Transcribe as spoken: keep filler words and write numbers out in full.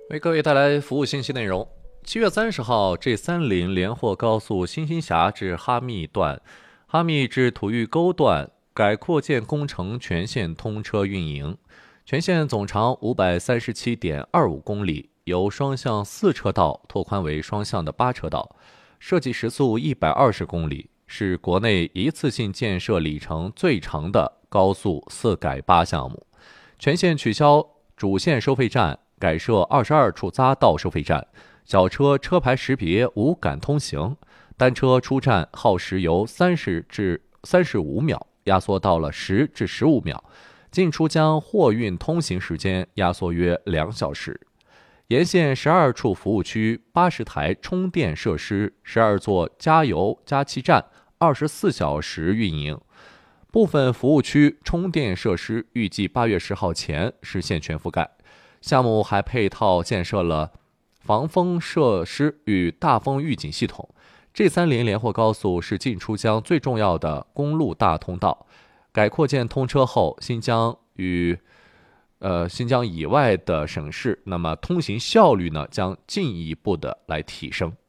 为各位带来服务信息内容。七月三十号 ，G 三零连霍高速新兴峡至哈密段、哈密至土峪沟段改扩建工程全线通车运营，全线总长五百三十七点二五公里，由双向四车道拓宽为双向的八车道，设计时速一百二十公里，是国内一次性建设里程最长的高速四改八项目。全线取消主线收费站，改设二十二处匝道收费站，小车车牌识别无感通行，单车出站耗时由三十至三十五秒压缩到了十至十五秒，进出将货运通行时间压缩约两小时。沿线十二处服务区、八十台充电设施、十二座加油加气站，二十四小时运营。部分服务区充电设施预计八月十号前实现全覆盖。项目还配套建设了防风设施与大风预警系统。G 三零连霍高速是进出疆最重要的公路大通道，改扩建通车后，新疆与呃新疆以外的省市，那么通行效率呢将进一步的来提升。